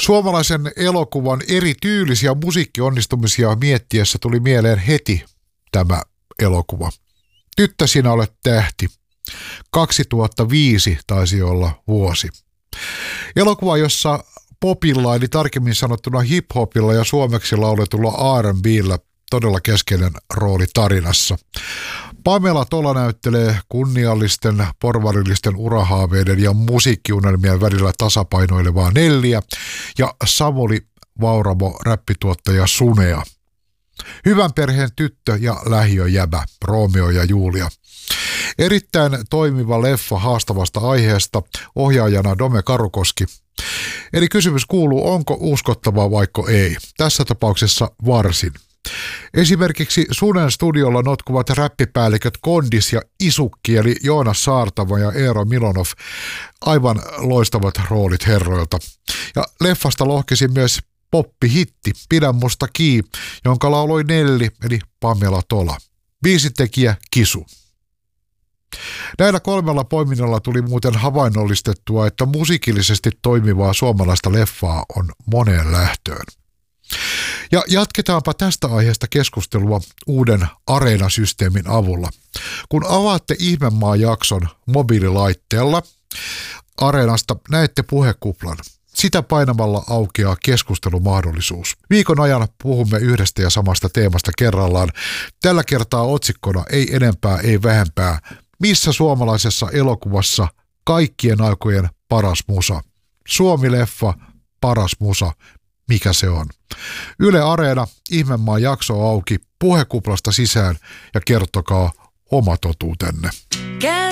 Suomalaisen elokuvan erityylisiä musiikkionnistumisia miettiessä tuli mieleen heti tämä elokuva. Tyttö, sinä olet tähti. 2005 taisi olla vuosi. Elokuva, jossa popilla, eli tarkemmin sanottuna hip-hopilla ja suomeksi lauletulla R&B:llä todella keskeinen rooli tarinassa. Pamela Tola näyttelee kunniallisten, porvarillisten urahaaveiden ja musiikkiunelmien välillä tasapainoilevaa Nelliä ja Samuli Vauramo räppituottaja Sunea. Hyvän perheen tyttö ja lähiöjäbä Romeo ja Julia. Erittäin toimiva leffa haastavasta aiheesta, ohjaajana Dome Karukoski. Eli kysymys kuuluu, onko uskottavaa vaikka ei? Tässä tapauksessa varsin. Esimerkiksi Sunen studiolla notkuvat räppipäälliköt Kondis ja Isukki, eli Joonas Saartava ja Eero Milonov, aivan loistavat roolit herroilta. Ja leffasta lohkisi myös poppihitti Pidä musta kii, jonka lauloi Nelli, eli Pamela Tola. Biisitekijä Kisu. Näillä 3 poiminnalla tuli muuten havainnollistettua, että musiikillisesti toimivaa suomalaista leffaa on moneen lähtöön. Ja jatketaanpa tästä aiheesta keskustelua uuden Areena-systeemin avulla. Kun avaatte Ihmemaa-jakson mobiililaitteella Areenasta, näette puhekuplan. Sitä painamalla aukeaa keskustelumahdollisuus. Viikon ajan puhumme yhdestä ja samasta teemasta kerrallaan. Tällä kertaa otsikkona ei enempää, ei vähempää. Missä suomalaisessa elokuvassa kaikkien aikojen paras musa? Suomi-leffa, paras musa. Mikä se on? Yle Areena, Ihmemaa jakso auki, puhekuplasta sisään ja kertokaa oma totuutenne.